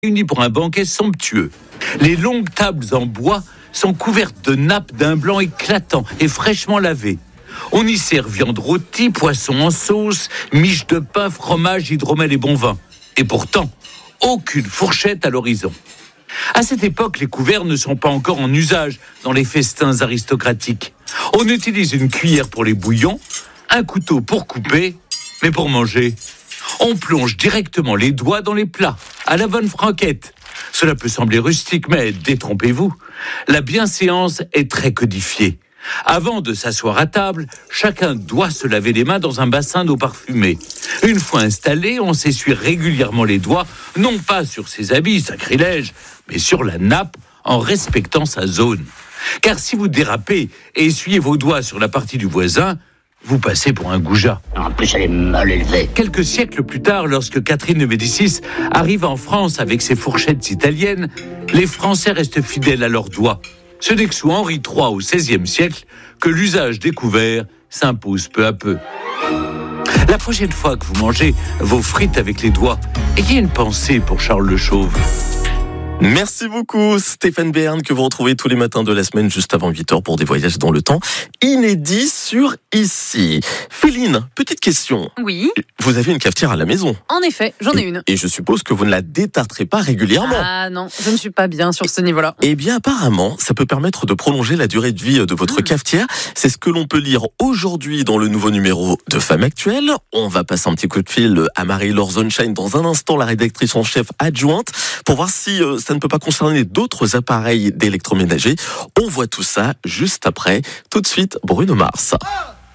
réunis pour un banquet somptueux. Les longues tables en bois sont couvertes de nappes d'un blanc éclatant et fraîchement lavé. On y sert viande rôtie, poisson en sauce, miche de pain, fromage, hydromel et bon vin. Et pourtant, aucune fourchette à l'horizon. À cette époque, les couverts ne sont pas encore en usage dans les festins aristocratiques. On utilise une cuillère pour les bouillons, un couteau pour couper, mais pour manger, on plonge directement les doigts dans les plats, à la bonne franquette. Cela peut sembler rustique, mais détrompez-vous, la bienséance est très codifiée. Avant de s'asseoir à table, chacun doit se laver les mains dans un bassin d'eau parfumée. Une fois installé, on s'essuie régulièrement les doigts, non pas sur ses habits, sacrilège, mais sur la nappe, en respectant sa zone. Car si vous dérapez et essuyez vos doigts sur la partie du voisin, vous passez pour un goujat. En plus, elle est mal élevée. Quelques siècles plus tard, lorsque Catherine de Médicis arrive en France avec ses fourchettes italiennes, les Français restent fidèles à leurs doigts. Ce n'est que sous Henri III au XVIe siècle que l'usage des couverts s'impose peu à peu. La prochaine fois que vous mangez vos frites avec les doigts, ayez une pensée pour Charles le Chauve. Merci beaucoup Stéphane Bern, que vous retrouvez tous les matins de la semaine juste avant 8h pour des voyages dans le temps inédits sur Ici. Féline, petite question. Oui. Vous avez une cafetière à la maison? En effet, j'en ai une. Et je suppose que vous ne la détartrez pas régulièrement. Ah non, je ne suis pas bien sur ce niveau-là. Eh bien apparemment, ça peut permettre de prolonger la durée de vie de votre cafetière. C'est ce que l'on peut lire aujourd'hui dans le nouveau numéro de Femme Actuelle. On va passer un petit coup de fil à Marie-Laure Zonshine dans un instant, la rédactrice en chef adjointe, pour voir si ça ne peut pas concerner d'autres appareils d'électroménager. On voit tout ça juste après. Tout de suite, Bruno Mars.